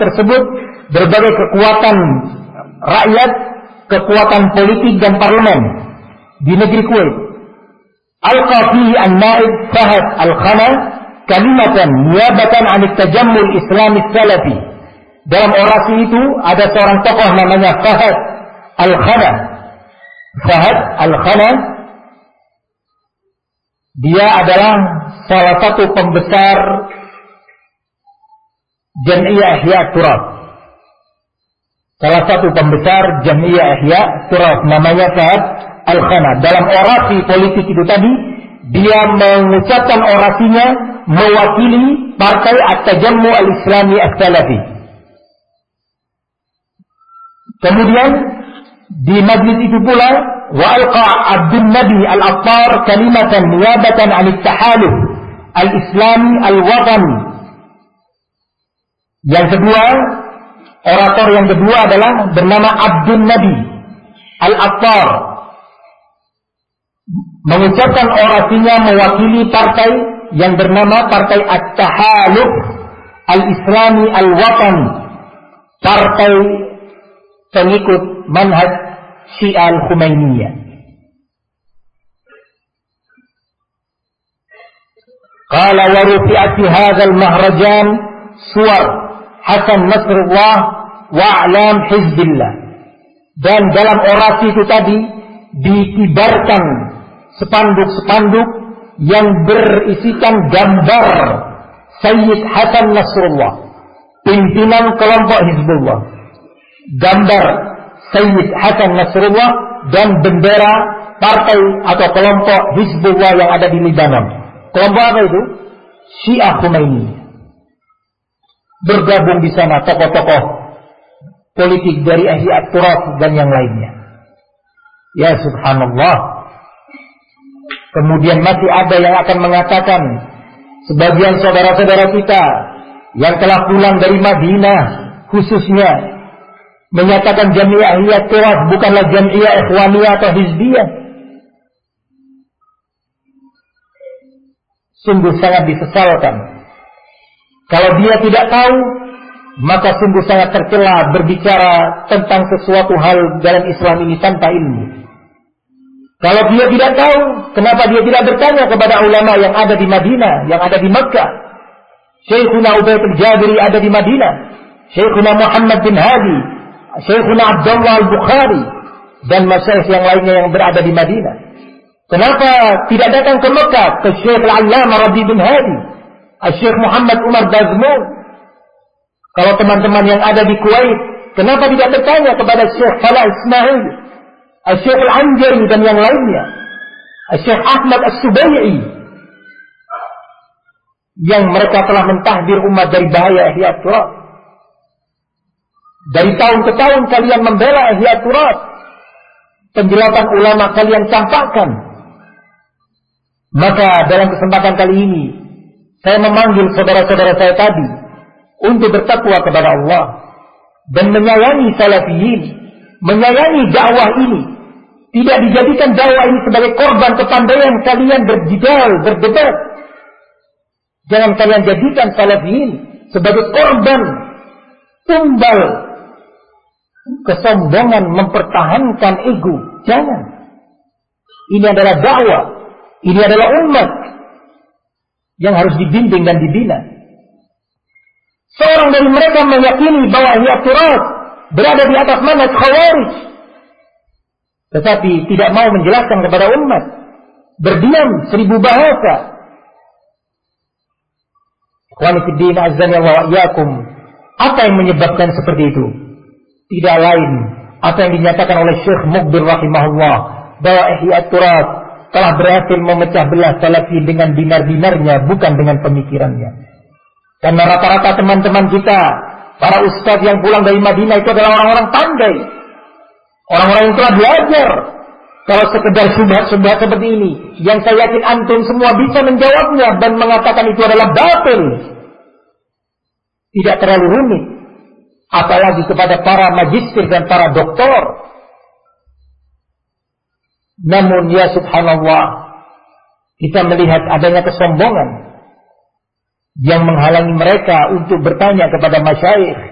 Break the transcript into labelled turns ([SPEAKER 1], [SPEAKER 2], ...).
[SPEAKER 1] tersebut berbagai kekuatan rakyat, kekuatan politik dan parlemen di negeri Kuwait. Alqa fihi an-naib Fahad Al-Khana kalimatan niyabatan 'an at-tajammul Islami salafi. Dalam orasi itu ada seorang tokoh namanya Fahad Al-Khana. Fahad Al-Khana, dia adalah salah satu pembesar Jam'iyah Ihya Turab. Salah satu pembesar Jam'iyah Ihya Turab namanya Fahad Al-Khana. Dalam orasi politik itu tadi, dia mengucapkan orasinya mewakili Partai At-Tajammu Al-Islami As-Salafi. Kemudian di majlis itu pula wa alqa Abdul Nabi Al-Attar kalimatan niyabatan 'an at-tahaluf al-islami al-watani. Yang kedua, orator yang kedua adalah bernama Abdul Nabi Al-Attar, mengucapkan orasinya mewakili partai yang bernama Partai At-Tahaluf Al-Islami Al-Watani, partai pengikut manhaj Syiah Al-Khumainiyah. Qala wa rufi'at fi hadzal mahrajan suwar Hasan Nasrullah wa a'lam Hizbillah. Dan dalam orasi itu tadi dikibarkan spanduk-spanduk yang berisikan gambar Sayyid Hasan Nasrullah, pimpinan kelompok Hizbullah. Gambar Sayyid Hasan Nasrullah dan bendera partai atau kelompok Hizbullah yang ada di Libanon. Kelompok apa itu? Syiah Khumainiyah. Bergabung di sana tokoh-tokoh politik dari Ihya Turab dan yang lainnya. Ya subhanallah. Kemudian masih ada yang akan mengatakan, sebagian saudara-saudara kita yang telah pulang dari Madinah khususnya menyatakan Jam'iyah Ihya Turab bukanlah Jam'iyah Ikhwaniyah atau Hizbiyah. Sungguh sangat disesalkan. Kalau dia tidak tahu, maka sungguh sangat tercela berbicara tentang sesuatu hal dalam Islam ini tanpa ilmu. Kalau dia tidak tahu, kenapa dia tidak bertanya kepada ulama yang ada di Madinah, yang ada di Makkah? Syekhuna Ubayd al-Jabiri ada di Madinah, Syekhuna Muhammad bin Hadi, Syekhuna Abdullah al-Bukhari, dan masyayikh yang lainnya yang berada di Madinah. Kenapa tidak datang ke Makkah, ke Syekh Al-Allamah Rabi bin Hadi, Syekh Muhammad Umar Bazmul? Kalau teman-teman yang ada di Kuwait, kenapa tidak bertanya kepada Syekh Falah Ismail, Syekh Al-Anjari dan yang lainnya, Syekh Ahmad As-Subai'i, yang mereka telah mentahdir umat dari bahaya Ihya Turab. Dari tahun ke tahun kalian membela Ihya Turab, penjelasan ulama kalian campakkan. Maka dalam kesempatan kali ini saya memanggil saudara-saudara saya tadi untuk bertakwa kepada Allah dan menyayangi salafiyin, menyayangi dakwah ini. Tidak dijadikan dakwah ini sebagai korban kepandaian kalian berjidal, berdebat. Jangan kalian jadikan salafiyin sebagai korban tumbal kesombongan mempertahankan ego. Jangan. Ini adalah dakwah. Ini adalah umat yang harus dibimbing dan dibina. Seorang dari mereka meyakini bahwa Ihya Turab berada di atas manhaj Khawarij, tetapi tidak mau menjelaskan kepada umat, berdiam 1000 bahasa. Ikhwani fid din, azzani wa iyyakum. Apa yang menyebabkan seperti itu? Tidak lain apa yang dinyatakan oleh Syekh Muqbil rahimahullah, bahwa Ihya Turab telah berhasil memecah belah salafi dengan dinar-dinarnya, bukan dengan pemikirannya. Karena rata-rata teman-teman kita, para ustaz yang pulang dari Madinah itu adalah orang-orang pandai, orang-orang yang telah belajar. Kalau sekedar subhat-subhat seperti ini, yang saya yakin antum semua bisa menjawabnya dan mengatakan itu adalah batil, tidak terlalu rumit. Apalagi kepada para magister dan para doktor. Namun ya subhanallah, kita melihat adanya kesombongan yang menghalangi mereka untuk bertanya kepada masyayikh,